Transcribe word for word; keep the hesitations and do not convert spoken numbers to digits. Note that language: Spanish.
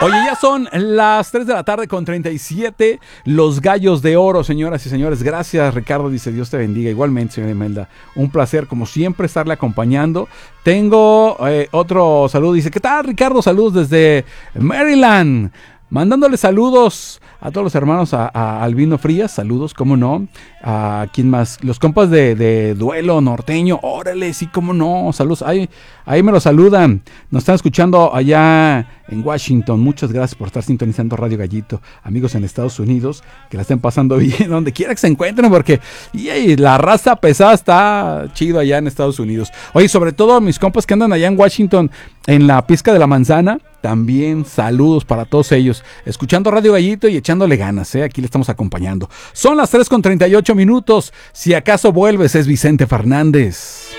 Oye, ya son las tres de la tarde con treinta y siete. Los gallos de oro, señoras y señores. Gracias, Ricardo. Dice, Dios te bendiga. Igualmente, señora Imelda. Un placer, como siempre, estarle acompañando. Tengo eh, otro saludo. Dice, ¿qué tal, Ricardo? Saludos desde Maryland. Mandándole saludos a todos los hermanos, a, a Albino Frías, saludos, cómo no, a quién más, los compas de, de Duelo Norteño, órale, sí, cómo no, saludos, ahí, ahí me lo saludan, nos están escuchando allá en Washington, muchas gracias por estar sintonizando Radio Gallito, amigos en Estados Unidos, que la estén pasando bien, donde quiera que se encuentren, porque y, y, la raza pesada está chido allá en Estados Unidos. Oye, sobre todo mis compas que andan allá en Washington, en la pizca de la manzana, también saludos para todos ellos, escuchando Radio Gallito y echándole ganas, ¿eh? Aquí le estamos acompañando. Son las tres con treinta y ocho minutos, si acaso vuelves, es Vicente Fernández.